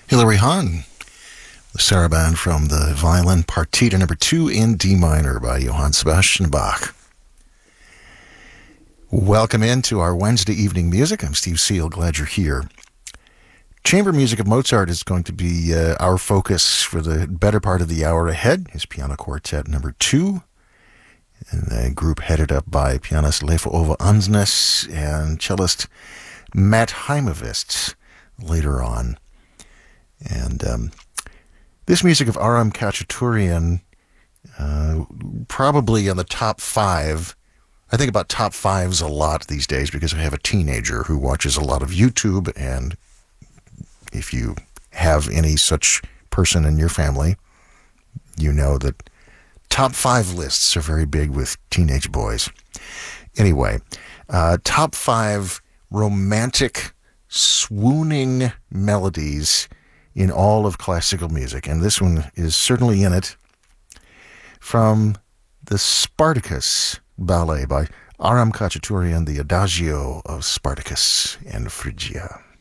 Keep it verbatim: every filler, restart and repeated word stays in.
Hilary Hahn, the saraband from the violin Partita number two in D minor by Johann Sebastian Bach. Welcome into our Wednesday evening music. I'm Steve Seal. Glad you're here. Chamber music of Mozart is going to be uh, our focus for the better part of the hour ahead. His piano quartet number two, and the group headed up by pianist Leif Ove Andsnes and cellist Matt Heimovitz later on. And um, this music of Aram Khachaturian, uh, probably on the top five. I think about top fives a lot these days because I have a teenager who watches a lot of YouTube, and if you have any such person in your family, you know that top five lists are very big with teenage boys. Anyway, uh, top five romantic, swooning melodies in all of classical music, and this one is certainly in it, from the Spartacus ballet by Aram Khachaturian, the Adagio of Spartacus and Phrygia.